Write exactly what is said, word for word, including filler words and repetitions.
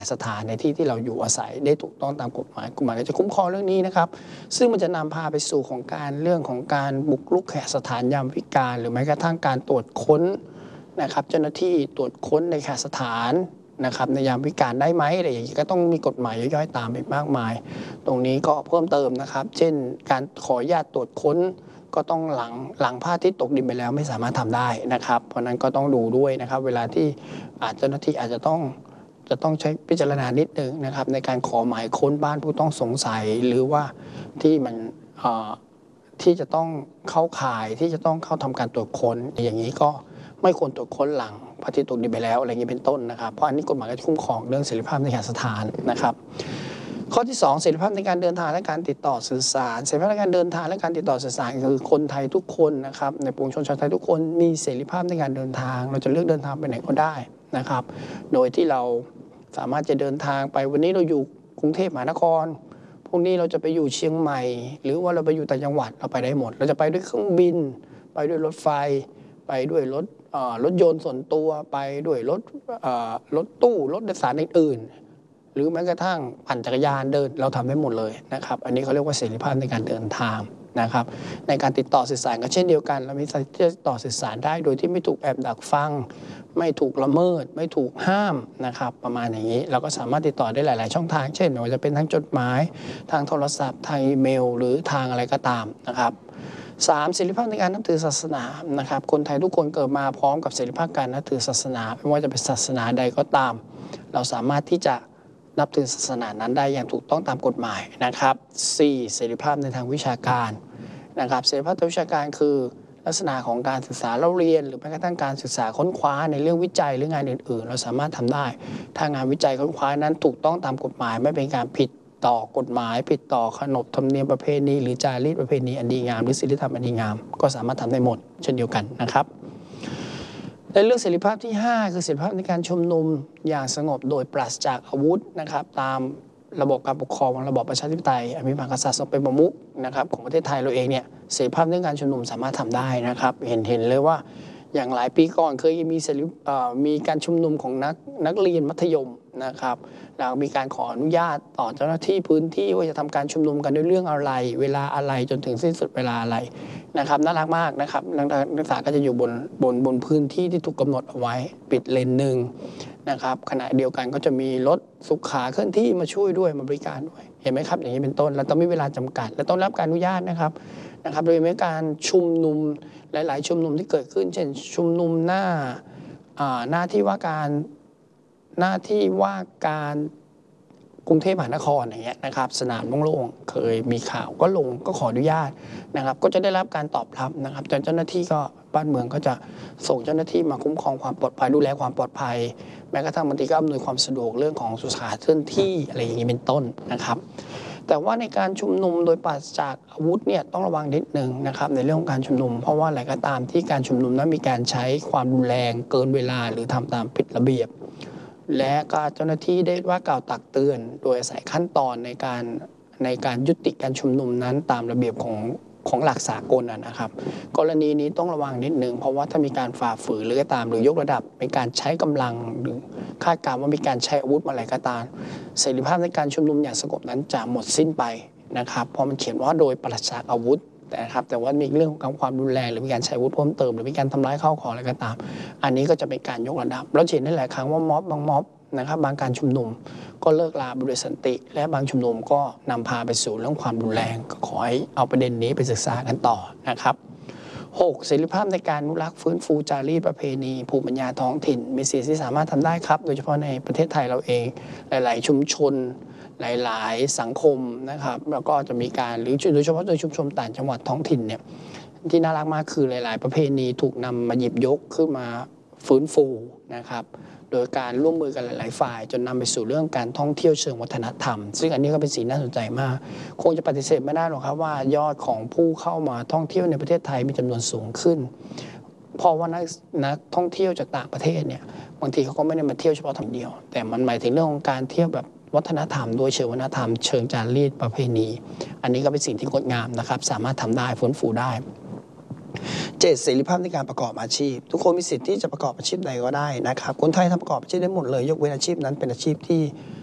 สถานในที่ที่เราอยู่อาศัยได้ถูกต้องตามกฎหมายกฎหมายก็จะคุ้มครองเรื่องนี้นะครับซึ่งมันจะนำพาไปสู่ของการเรื่องของการบุกรุกแหกสถานยามวิกาลหรือแม้กระทั่งการตรวจค้นนะครับเจ้าหน้าที่ตรวจค้นในแหกสถานนะครับในยามวิกาลได้ไหมอะไรอย่างนี้ก็ต้องมีกฎหมายย่อยๆตามอีกมากมายตรงนี้ก็เพิ่มเติมนะครับเช่นการขออนุญาตตรวจค้นก็ต้องหลังหลังพระอาทิตย์ตกดินไปแล้วไม่สามารถทำได้นะครับเพราะนั้นก็ต้องดูด้วยนะครับเวลาที่อาจเจ้าหน้าที่อาจจะต้องจะต้องใช้พิจารณานิดนึงนะครับในการขอหมายค้นบ้านผู้ต้องสงสัยหรือว่าที่มันที่จะต้องเข้าข่ายที่จะต้องเข้าทำการตรวจค้นอย่างนี้ก็ไม่ควรตรวจค้นหลังพระอาทิตย์ตกดินไปแล้วอะไรอย่างนี้เป็นต้นนะครับเพราะอันนี้กฎหมายก็คุ้มครองเรื่องเสรีภาพในแห่งสถานนะครับข้อที่สองเสรีภาพในการเดินทางและการติดต่อสื่อสารเสรีภาพในการเดินทางและการติดต่อสื่อสารคือคนไทยทุกคนนะครับในปวงชนชาวไทยทุกคนมีเสรีภาพในการเดินทางเราจะเลือกเดินทางไปไหนก็ได้นะครับโดยที่เราสามารถจะเดินทางไปวันนี้เราอยู่กรุงเทพมหานครพรุ่งนี้เราจะไปอยู่เชียงใหม่หรือว่าเราไปอยู่ต่างจังหวัดเราไปได้หมดเราจะไปด้วยเครื่องบินไปด้วยรถไฟไปด้วยรถรถยนต์ส่วนตัวไปด้วยรถรถตู้รถโดยสารอื่นๆหรือแม้กระทั่งปั่นจักรยานเดินเราทำได้หมดเลยนะครับอันนี้เขาเรียกว่าเสรีภาพในการเดินทางนะครับในการติดต่อสื่อสารก็เช่นเดียวกันเรามีสิทธิ์ที่จะติดต่อสื่อสารได้โดยที่ไม่ถูกแอบดักฟังไม่ถูกละเมิดไม่ถูกห้ามนะครับประมาณอย่างนี้เราก็สามารถติดต่อได้หลายๆช่องทางเช่นไม่ว่าจะเป็นทางจดหมายทางโทรศัพท์ทางอีเมลหรือทางอะไรก็ตามนะครับสามเสรีภาพในการนับถือศาสนานะครับคนไทยทุกคนเกิดมาพร้อมกับเสรีภาพการนับถือศาสนาไม่ว่าจะเป็นศาสนาใดก็ตามเราสามารถที่จะนับถือศาสนานั้นได้อย่างถูกต้องตามกฎหมายนะครับสี่เสรีภาพในทางวิชาการนะครับเสรีภาพทางวิชาการคือลักษณะของการศึกษาเล่าเรียนหรือแม้กระทั่งการศึกษาค้นคว้าในเรื่องวิจัยหรืองานอื่นๆเราสามารถทำได้ถ้างานวิจัยค้นคว้านั้นถูกต้องตามกฎหมายไม่เป็นการผิดต่อกฎหมายผิดต่อขนบธรรมเนียมประเพณีหรือจารีตประเพณีอันดีงามหรือศีลธรรมอันดีงามก็สามารถทำได้หมดเช่นเดียวกันนะครับในเรื่องเสรีภาพที่ห้าคือเสรีภาพในการชุมนุมอย่างสงบโดยปราศจากอาวุธนะครับตามระบบการปกครองระบอบประชาธิปไตยอภิมหากษัตริย์ทรงเป็นประมุขนะครับของประเทศไทยเราเองเนี่ยเสรีภาพในการชุมนุมสามารถทำได้นะครับเห็นเห็นเลยว่าอย่างหลายปีก่อนเคยมีเสรีมีการชุมนุมของนักนักเรียนมัธยมนะครับแล้วมีการขออนุญาตต่อเจ้าหน้าที่พื้นที่ว่าจะทำการชุมนุมกันด้วยเรื่องอะไรเวลาอะไรจนถึงสิ้นสุดเวลาอะไรนะครับน่ารักมากนะครับนักศึกษาก็จะอยู่บนบนบนพื้นที่ที่ถูกกำหนดเอาไว้ปิดเลนหนึ่งนะครับขณะเดียวกันก็จะมีรถสุขาเคลื่อนที่มาช่วยด้วยมาบริการด้วยเห็นไหมครับอย่างนี้เป็นต้นแล้วต้องมีเวลาจำกัดและต้องรับการอนุญาตนะครับนะครับโดยมีการชุมนุมหลายๆชุมนุมที่เกิดขึ้นเช่นชุมนุมหน้าหน้าที่ว่าการหน้าที่ว่าการกรุงเทพมหานครอย่างเงี้ยนะครับสนามโล่งๆเคยมีข่าวก็ลงก็ขออนุญาตนะครับก็จะได้รับการตอบรับนะครับเจ้าหน้าที่ก็บ้านเมืองก็จะส่งเจ้าหน้าที่มาคุ้มครองความปลอดภัยดูแลความปลอดภัยแม้กระทั่งบางทีก็อำนวยความสะดวกเรื่องของสุขาเคลื่อนที่อะไรอย่างนี้เป็นต้นนะครับแต่ว่าในการชุมนุมโดยปราศจากอาวุธเนี่ยต้องระวังนิดนึงนะครับในเรื่องของการชุมนุมเพราะว่าอะไรก็ตามที่การชุมนุมนั้นมีการใช้ความรุนแรงเกินเวลาหรือทำตามผิดระเบียบและก็เจ้าหน้าที่ได้ว่ากล่าวตักเตือนโดยอาศัยขั้นตอนในการในการยุติการชุมนุมนั้นตามระเบียบของของหลักสากลนะครับกรณีนี้ต้องระวังนิดนึงเพราะว่าถ้ามีการฝ่าฝืนหรือก็ตามหรือยกระดับเป็นการใช้กำลังหรือคาดการณ์ว่ามีการใช้อาวุธอะไรก็ตามเสรีภาพในการชุมนุมอย่างสงบนั้นจะหมดสิ้นไปนะครับเพราะมันเขียนว่าโดยปราศจากอาวุธนะครับแต่ว่ามีเรื่องของความรุนแรงหรือมีการใช้อาวุธเพิ่มเติมหรือมีการทำร้ายข้าวของอะไรก็ตามอันนี้ก็จะเป็นการยกระดับเราเห็นได้หลายครั้งว่าม็อบบางม็อบนะครับบางการชุมนุมก็เลิกลาโดยสันติและบางชุมนุมก็นำพาไปสู่เรื่องความรุนแรงก็ขอให้เอาประเด็นนี้ไปศึกษากันต่อนะครับหกเสรีภาพในการอนุรักษ์ฟื้นฟูจารีตประเพณีภูมิปัญญาท้องถิ่นมีสิ่งที่สามารถทำได้ครับโดยเฉพาะในประเทศไทยเราเองหลายๆชุมชนหลายๆสังคมนะครับแล้วก็จะมีการหรือโดยเฉพาะในชุมชนต่างจังหวัดท้องถิ่นเนี่ยที่น่ารักมากคือหลายๆประเพณีถูกนำมาหยิบยกขึ้นมาฟื้นฟูนะครับโดยการร่วมมือกันหลายๆฝ่ายจนนำไปสู่เรื่องการท่องเที่ยวเชิงวัฒนธรรมซึ่งอันนี้ก็เป็นสิ่งน่าสนใจมากคงจะปฏิเสธไม่ได้หรอกครับว่ายอดของผู้เข้ามาท่องเที่ยวในประเทศไทยมีจำนวนสูงขึ้นเพราะว่านักนักท่องเที่ยวจากต่างประเทศเนี่ยบางทีเขาก็ไม่ได้มาเที่ยวเฉพาะทางเดียวแต่มันหมายถึงเรื่องของการเที่ยวแบบวัฒนธรรมโดยเชิงวัฒนธรรมเชิงจารีตประเพณีอันนี้ก็เป็นสิ่งที่งดงามนะครับสามารถทำได้ฟื้นฟูได้เจ็ดเสรีภาพในการประกอบอาชีพ ทุกคนมีสิทธิ์ที่จะประกอบอาชีพใดก็ได้นะครับคนไทยทำประกอบอาชีพได้หมดเลยยกเว้นอาชีพนั้นเป็นอาชีพที่